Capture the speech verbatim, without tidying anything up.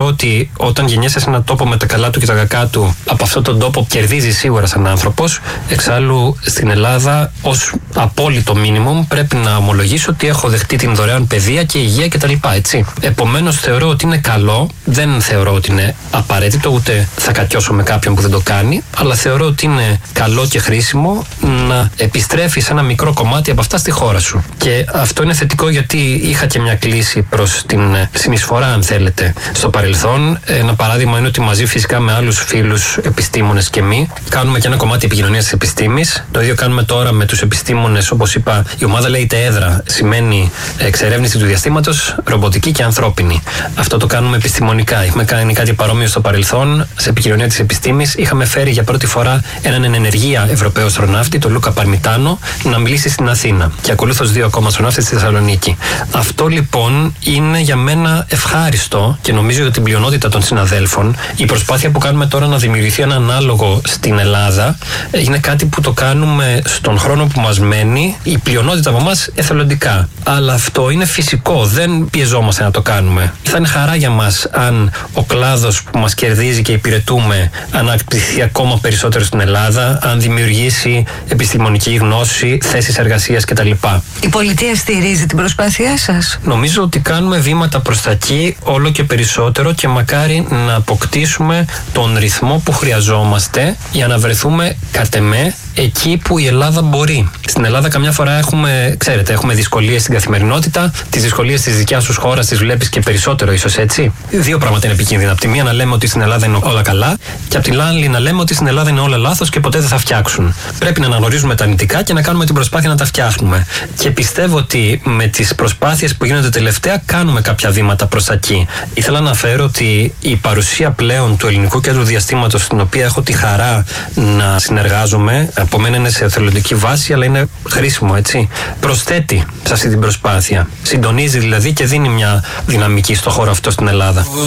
ότι όταν γεννιέσαι σε έναν τόπο με τα καλά του και τα κακά του, από αυτόν τον τόπο κερδίζει σίγουρα σαν άνθρωπος. Εξάλλου, στην Ελλάδα, ως απόλυτο μίνιμουμ, πρέπει να ομολογήσω ότι έχω δεχτεί την δωρεάν παιδεία και υγεία κτλ. Έτσι. Επομένως, θεωρώ ότι είναι καλό, δεν θεωρώ ότι είναι απαραίτητο, ούτε θα κατιώσω με κάποιον που δεν το κάνει, αλλά θεωρώ ότι είναι καλό και χρήσιμο να επιστρέφεις ένα μικρό κομμάτι από αυτά στη χώρα σου. Και αυτό είναι θετικό, γιατί είχα και μια κλίση προς την συνεισφορά, αν θέλετε, στο παρελθόν. Ένα παράδειγμα είναι ότι μαζί φυσικά με άλλους φίλους επιστήμονες και μη κάνουμε και ένα κομμάτι επικοινωνίας της επιστήμης. Το ίδιο κάνουμε τώρα με τους επιστήμονες. Όπως είπα, η ομάδα λέγεται έδρα. Σημαίνει εξερεύνηση του διαστήματος, ρομποτική και ανθρώπινη. Αυτό το κάνουμε επιστημονικά. Έχουμε κάνει κάτι παρόμοιο στο παρελθόν. Σε επικοινωνία της επιστήμης είχαμε φέρει για πρώτη φορά έναν εν ενεργεία Ευρωπαίο αστροναύτη, τον Λούκα Παρμιτάνο, να μιλήσει στην Αθήνα. Και ακολούθως δύο ακόμα αστροναύτες στη Θεσσαλονίκη. Αυτό λοιπόν είναι για μένα ευχάριστο και νομίζω για την πλειονότητα των συναδέλφων. Η προσπάθεια που κάνουμε τώρα να δημιουργηθεί ένα ανάλογο στην Ελλάδα είναι κάτι που το κάνουμε στον χρόνο που μας μένει, η πλειονότητα από εμάς εθελοντικά. Αλλά αυτό είναι φυσικό, δεν πιεζόμαστε να το κάνουμε. Θα είναι χαρά για μας αν ο κλάδος που μας κερδίζει και υπηρετούμε αναπτυχθεί ακόμα περισσότερο στην Ελλάδα, αν δημιουργήσει επιστημονική γνώση, θέσεις εργασίας κτλ. Η πολιτεία στηρίζει την προσπάθειά σας? Νομίζω ότι κάνουμε βήματα προς τα εκεί όλο και περισσότερο και μακάρι να αποκτήσουμε τον ρυθμό που χρειαζόμαστε για να βρεθούμε κατ' εμέ εκεί που η Ελλάδα μπορεί. Στην Ελλάδα καμιά φορά έχουμε, ξέρετε, έχουμε δυσκολίες στην καθημερινότητα. Τις δυσκολίες της δικιάς σου χώρας τις βλέπεις και περισσότερο, ίσως έτσι. Δύο πράγματα είναι επικίνδυνα. Από τη μία να λέμε ότι στην Ελλάδα είναι όλα καλά, και από την άλλη να λέμε ότι στην Ελλάδα είναι όλα λάθος και ποτέ δεν θα φτιάξουν. Πρέπει να αναγνωρίζουμε τα αρνητικά και να κάνουμε την προσπάθεια να τα φτιάχνουμε. Και πιστεύω ότι με τις προσπάθειες που γίνονται τελευταία κάνουμε κάποια βήματα προς τα εκεί. Ήθελα να αναφέρω ότι η παρουσία πλέον του Ελληνικού Κέντρου Διαστήματος, στην οποία έχω τη χαρά να συνεργάζομαι, από μένα είναι σε εθελοντική βάση, αλλά είναι χρήσιμο, έτσι. Προσθέτει σε αυτή την προσπάθεια. Συντονίζει δηλαδή και δίνει μια δυναμική στο χώρο αυτό στην Ελλάδα.